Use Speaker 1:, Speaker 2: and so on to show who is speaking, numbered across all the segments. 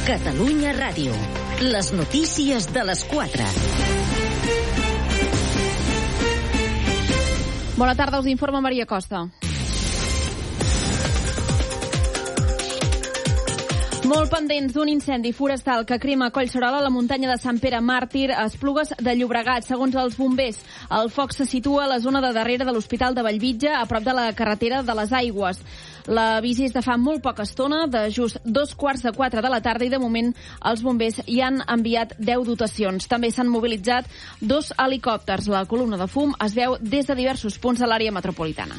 Speaker 1: Catalunya Ràdio. Les notícies de les 4.
Speaker 2: Bona tarda, us informa Maria Costa. Molt pendents d'un incendi forestal que crema a Collserola a la muntanya de Sant Pere Màrtir a Esplugues de Llobregat. Segons els bombers, el foc se situa a la zona de darrere de l'Hospital de Bellvitge, a prop de la carretera de les Aigües. L'avís és de fa molt poca estona, de just 3:45 de la tarda, i de moment els bombers hi han enviat 10 dotacions. També s'han mobilitzat 2 helicòpters. La columna de fum es veu des de diversos punts de l'àrea metropolitana.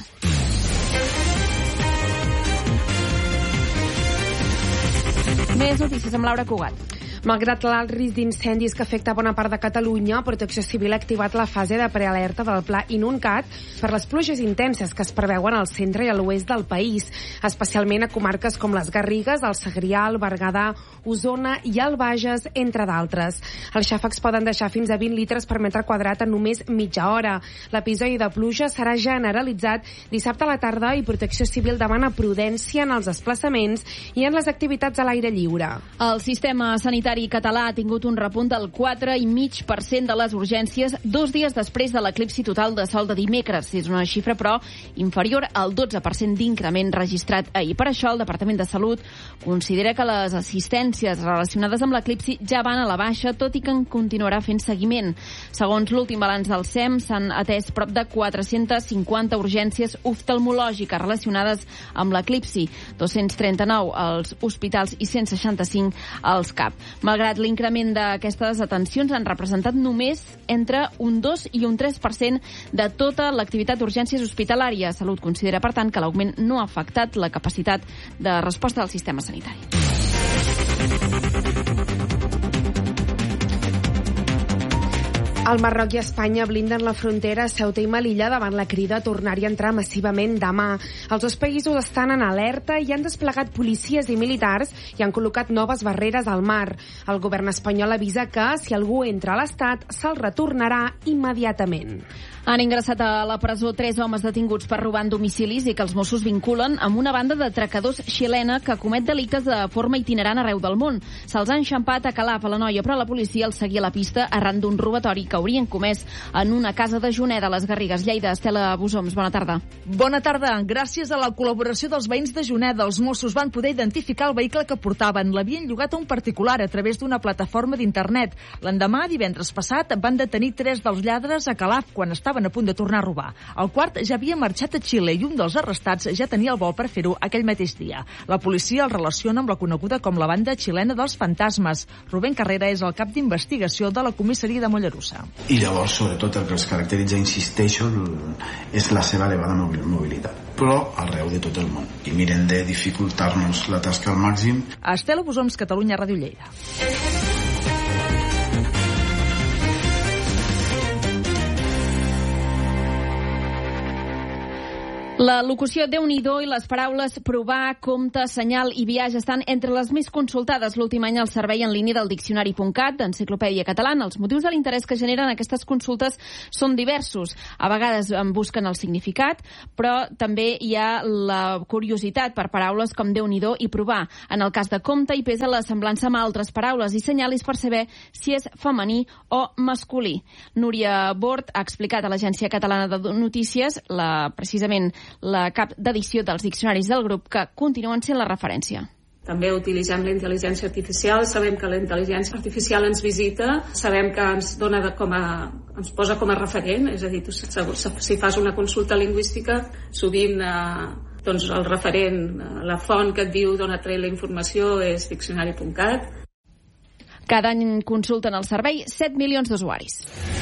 Speaker 2: Més notícies amb Laura Cugat.
Speaker 3: Malgrat l'alt risc d'incendis que afecta bona part de Catalunya, Protecció Civil ha activat la fase de prealerta del Pla Inuncat per les pluges intenses que es preveuen al centre i a l'oest del país, especialment a comarques com les Garrigues, el Segrià, el Berguedà, Osona i el Bages, entre d'altres. Els xàfecs poden deixar fins a 20 litres per metre quadrat en només mitja hora. L'episodi de pluja serà generalitzat dissabte a la tarda i Protecció Civil demana prudència en els desplaçaments i en les activitats a l'aire lliure.
Speaker 2: El sistema sanitari català ha tingut un repunt del 4,5% de les urgències 2 dies després de l'eclipsi total de sol de dimecres. És una xifra, però, inferior al 12% d'increment registrat ahir. Per això, el Departament de Salut considera que les assistències relacionades amb l'eclipsi ja van a la baixa, tot i que en continuarà fent seguiment. Segons l'últim balanç del SEM, s'han atès prop de 450 urgències oftalmològiques relacionades amb l'eclipsi, 239 als hospitals i 165 als CAP. Malgrat l'increment d'aquestes atencions, han representat només entre un 2 i un 3% de tota l'activitat d'urgències hospitalària. Salut considera, per tant, que l'augment no ha afectat la capacitat de resposta del sistema sanitari.
Speaker 3: El Marroc i Espanya blinden la frontera a Ceuta i Melilla davant la crida a tornar-hi a entrar massivament demà. Els dos països estan en alerta i han desplegat policies i militars i han col·locat noves barreres al mar. El govern espanyol avisa que, si algú entra a l'estat, se'l retornarà immediatament.
Speaker 2: Han ingressat a la presó 3 homes detinguts per robar en domicilis i que els Mossos vinculen amb una banda de tracadors xilena que comet delictes de forma itinerant arreu del món. Se'ls ha enxampat a Calaf, a l'Anoia, però la policia els seguia a la pista arran d'un robatori que haurien comès en una casa de Juneda, a les Garrigues. Lleida, Estela Busoms, bona tarda.
Speaker 4: Bona tarda. Gràcies a la col·laboració dels veïns de Juneda, els Mossos van poder identificar el vehicle que portaven. L'havien llogat a un particular a través d'una plataforma d'internet. L'endemà, divendres passat, van detenir 3 dels lladres a Calaf quan estaven a punt de tornar a robar. El quart ja havia marxat a Xile i un dels arrestats ja tenia el vol per fer-ho aquell mateix dia. La policia el relaciona amb la coneguda com la banda xilena dels fantasmes. Rubén Carrera és el cap d'investigació de la comissaria de Mollerussa.
Speaker 5: I llavors, sobretot, el que els caracteritza, insisteixo, és la seva elevada mobilitat, però arreu de tot el món. I miren de dificultar-nos la tasca al màxim.
Speaker 4: Estela Busoms, Catalunya Ràdio Lleida.
Speaker 2: La locució Déu-n'hi-do i les paraules provar, compte, senyal i viatge estan entre les més consultades l'últim any al servei en línia del Diccionari.cat, d'Enciclopèdia Catalana. Els motius de l'interès que generen aquestes consultes són diversos. A vegades en busquen el significat, però també hi ha la curiositat per paraules com Déu-n'hi-do i provar. En el cas de compte hi pesa la semblança amb altres paraules i senyalis per saber si és femení o masculí. Núria Bort ha explicat a l'Agència Catalana de Notícies, precisament la cap d'edició dels diccionaris del grup, que continuen sent la referència.
Speaker 6: També utilitzem la intel·ligència artificial, sabem que la intel·ligència artificial ens visita, sabem que ens dona ens posa com a referent, és a dir, si fas una consulta lingüística, sovint doncs el referent, la font que et diu d'on et tret la informació és diccionari.cat.
Speaker 2: Cada any consulten el servei 7 milions d'usuaris.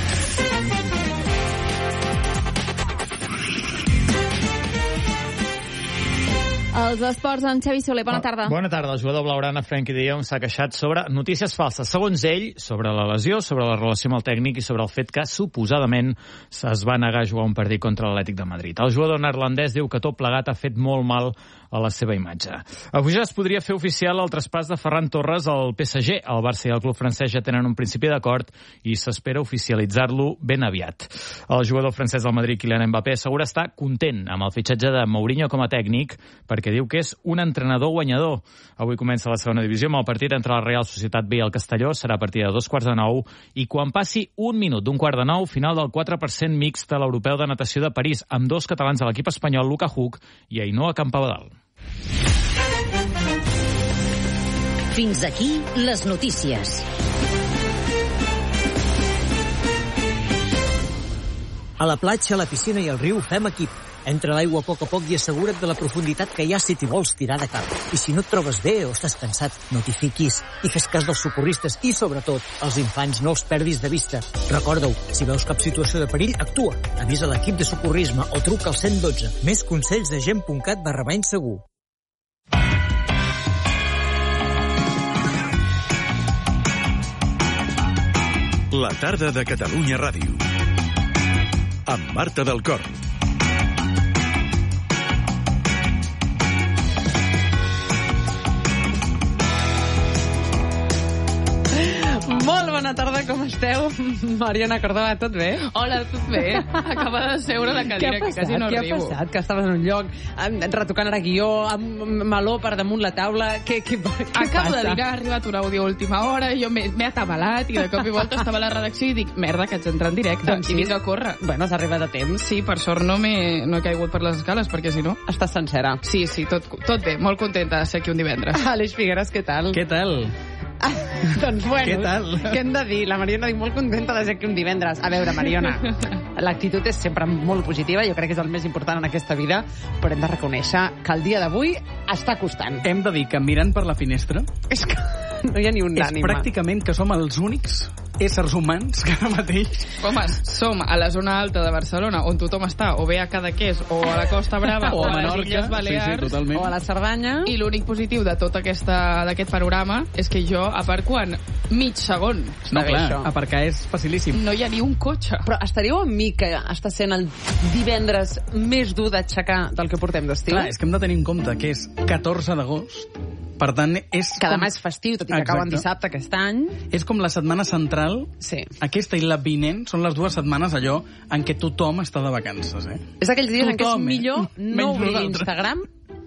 Speaker 2: Els esports amb Xavi Soler, bona tarda.
Speaker 7: Bona tarda. El jugador blaugrana Frenkie de Jong s'ha queixat sobre notícies falses. Segons ell, sobre la lesió, sobre la relació amb el tècnic i sobre el fet que, suposadament, es va negar a jugar un partit contra l'Atlètic de Madrid. El jugador neerlandès diu que tot plegat ha fet molt mal a la seva imatge. Avui ja es podria fer oficial el traspàs de Ferran Torres al PSG. El Barça i el club francès ja tenen un principi d'acord i s'espera oficialitzar-lo ben aviat. El jugador francès del Madrid, Kylian Mbappé, assegura estar content amb el fitxatge de Mourinho com a tècnic perquè diu que és un entrenador guanyador. Avui comença la segona divisió amb el partit entre la Real Societat B i el Castelló. Serà a partir de 8:45 i quan passi un minut d'8:45, final del 4% mixt a l'Europeu de Natació de París, amb 2 catalans de l'equip espanyol, Luka Huck i Ainhoa Campabadal.
Speaker 1: Fins aquí les notícies.
Speaker 8: A la platja, a la piscina i al riu fem equip. Entra a l'aigua a poc i assegura't de la profunditat que hi ha si t'hi vols tirar de cap. I si no et trobes bé o estàs cansat, no t'hi fiquis i fes cas dels socorristes i, sobretot, els infants no els perdis de vista. Recorda-ho, si veus cap situació de perill, actua. Avisa l'equip de socorrisme o truca al 112. Més consells de gent.cat/bany segur.
Speaker 9: La tarda de Catalunya Ràdio. Amb Marta del Cor.
Speaker 10: Molt bona tarda, com esteu? Mariona Córdoba, tot bé?
Speaker 11: Hola, tot bé. Acaba de seure la cadira, que quasi no arribo.
Speaker 10: Què ha passat? Que estaves en un lloc retocant ara guió, amb meló per damunt la taula. Què
Speaker 11: Acabo de dir que ha arribat un àudio a última hora, jo m'he atabalat i de cop i volta estava a la redacció i dic, merda, que haig d'entrar en directe.
Speaker 10: Doncs sí.
Speaker 11: I vinc a córrer.
Speaker 10: Bueno, has arribat a temps.
Speaker 11: Sí, per sort no he caigut per les escales, perquè si no...
Speaker 10: Estàs sencera.
Speaker 11: Sí, tot bé. Molt contenta de ser aquí un divendres.
Speaker 10: Aleix Figueres, què tal?
Speaker 12: Què tal?
Speaker 10: Doncs bueno,
Speaker 12: què tal?
Speaker 10: Què hem de dir? La Mariona diu molt contenta de ser aquí un divendres. A veure, Mariona, l'actitud és sempre molt positiva, jo crec que és el més important en aquesta vida, però hem de reconèixer que el dia d'avui està costant.
Speaker 12: Hem de dir que mirant per la finestra...
Speaker 10: És que no hi ha ni un ànima.
Speaker 12: És pràcticament que som els únics éssers humans que ara mateix...
Speaker 11: Home, som a la zona alta de Barcelona, on tothom està, o bé a Cadaqués, o a la Costa Brava,
Speaker 12: o a
Speaker 11: les
Speaker 12: Menorca,
Speaker 11: Illes Balears,
Speaker 12: sí,
Speaker 10: o a la Cerdanya.
Speaker 11: I l'únic positiu de tot d'aquest panorama és que jo aparco en mig segon.
Speaker 12: No, clar, aparcar és facilíssim.
Speaker 11: No hi ha ni un cotxe.
Speaker 10: Però estaríeu amb mi que està sent el divendres més dur d'aixecar del que portem d'estiu?
Speaker 12: Clar, és que hem de tenir en compte que és 14 d'agost, per tant, és...
Speaker 10: Que demà és festiu, tot i que acaba en dissabte aquest any.
Speaker 12: És com la setmana central.
Speaker 10: Sí.
Speaker 12: Aquesta i la vinent són les 2 setmanes allò en què tothom està de vacances, eh?
Speaker 10: És aquells dies en què és millor no obrir Instagram,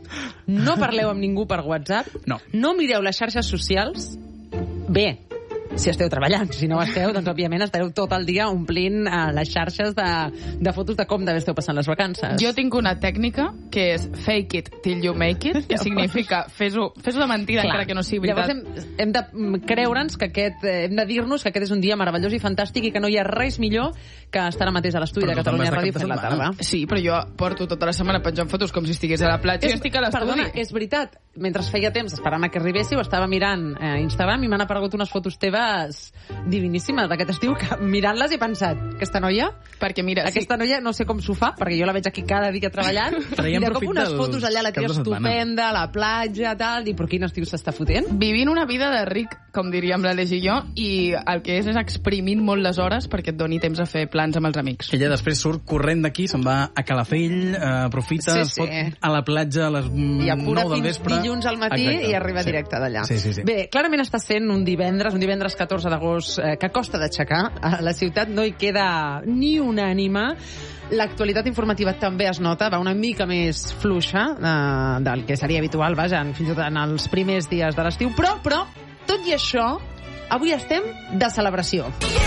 Speaker 10: no parleu amb ningú per WhatsApp, no mireu les xarxes socials. Bé, si esteu treballant. Si no esteu, doncs òbviament estareu tot el dia omplint les xarxes de fotos de com d'haver esteu passant les vacances.
Speaker 11: Jo tinc una tècnica que és fake it till you make it, que significa fes-ho de mentida encara que no sigui veritat.
Speaker 10: Llavors hem de creure'ns que hem de dir-nos que aquest és un dia meravellós i fantàstic i que no hi ha res millor que estar ara mateix a l'estudi de Catalunya Ràdio fent la tarda.
Speaker 11: Sí, però jo porto tota la setmana penjant fotos com si estigués a la platja i estic a l'estudi.
Speaker 10: Perdona, és veritat. Mentre feia temps, esperant que arribéssiu, estava mirant Instagram i m'han aparegut unes fotos teves diviníssimes d'aquest estiu que mirant-les he pensat, aquesta noia,
Speaker 11: perquè mira,
Speaker 10: aquesta noia no sé com s'ho fa, perquè jo la veig aquí cada dia treballant i de cop unes fotos allà, la tia estupenda, a la platja, tal, i per quin estiu s'està fotent?
Speaker 11: Vivint una vida de ric, com diríem l'Aleix i jo, i el que és exprimint molt les hores perquè et doni temps a fer plans amb els amics.
Speaker 12: Ella després surt corrent d'aquí, se'n va a Calafell, aprofita, es fot a la platja a les 9 del vespre.
Speaker 10: Dilluns al matí i arriba directe d'allà.
Speaker 12: Sí.
Speaker 10: Bé, clarament està sent un divendres 14 d'agost, que costa d'aixecar. A la ciutat no hi queda ni una ànima. L'actualitat informativa també es nota, va una mica més fluixa del que seria habitual, vaja, fins i tot en els primers dies de l'estiu, però tot i això, avui estem de celebració.